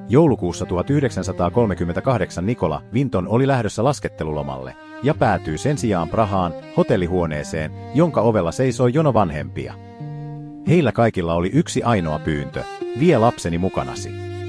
Joulukuussa 1938 Nikola Vinton oli lähdössä laskettelulomalle ja päätyi sen sijaan Prahaan hotellihuoneeseen, jonka ovella seisoi jono vanhempia. Heillä kaikilla oli yksi ainoa pyyntö: vie lapseni mukanasi.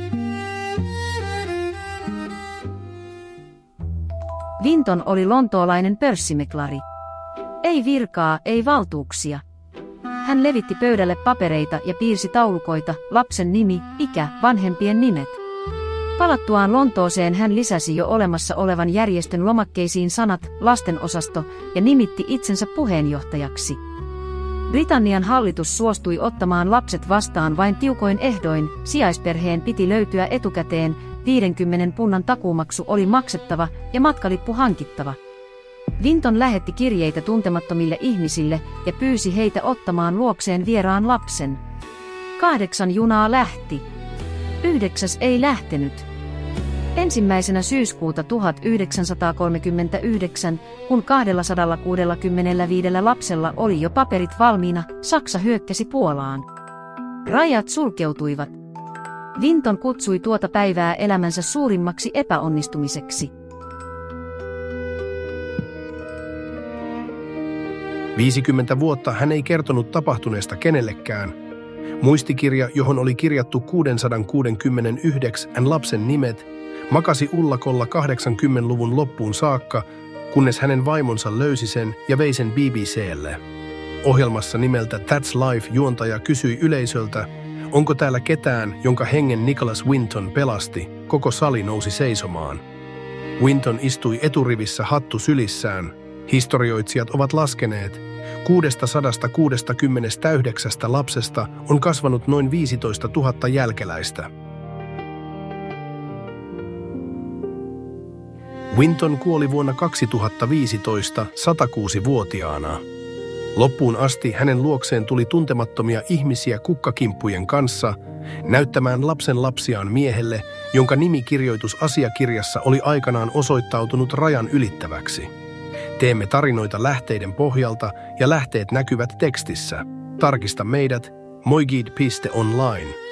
Vinton oli lontoolainen pörssimeklari. Ei virkaa, ei valtuuksia. Hän levitti pöydälle papereita ja piirsi taulukoita, lapsen nimi, ikä, vanhempien nimet. Palattuaan Lontooseen hän lisäsi jo olemassa olevan järjestön lomakkeisiin sanat lastenosasto ja nimitti itsensä puheenjohtajaksi. Britannian hallitus suostui ottamaan lapset vastaan vain tiukoin ehdoin, sijaisperheen piti löytyä etukäteen, 50 punnan takuumaksu oli maksettava ja matkalippu hankittava. Vinton lähetti kirjeitä tuntemattomille ihmisille ja pyysi heitä ottamaan luokseen vieraan lapsen. 8 junaa lähti. 9 ei lähtenyt. 1. syyskuuta 1939, kun 265 lapsella oli jo paperit valmiina, Saksa hyökkäsi Puolaan. Rajat sulkeutuivat. Vinton kutsui tuota päivää elämänsä suurimmaksi epäonnistumiseksi. 50 vuotta hän ei kertonut tapahtuneesta kenellekään. Muistikirja, johon oli kirjattu 669 lapsen nimet, makasi ullakolla 80-luvun loppuun saakka, kunnes hänen vaimonsa löysi sen ja vei sen BBC:lle. Ohjelmassa nimeltä That's Life juontaja kysyi yleisöltä, onko täällä ketään, jonka hengen Nicholas Winton pelasti. Koko sali nousi seisomaan. Winton istui eturivissä hattu sylissään. Historioitsijat ovat laskeneet, 669 lapsesta on kasvanut noin 15 000 jälkeläistä. Winton kuoli vuonna 2015 106-vuotiaana. Loppuun asti hänen luokseen tuli tuntemattomia ihmisiä kukkakimppujen kanssa näyttämään lapsen lapsiaan miehelle, jonka nimikirjoitusasiakirjassa oli aikanaan osoittautunut rajan ylittäväksi. Teemme tarinoita lähteiden pohjalta ja lähteet näkyvät tekstissä. Tarkista meidät moigid.online.